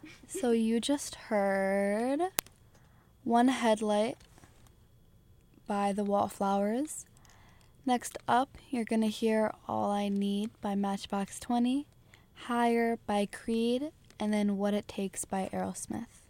So you just heard One Headlight by the Wallflowers. Next up, you're going to hear All I Need by Matchbox 20, Higher by Creed, and then What It Takes by Aerosmith.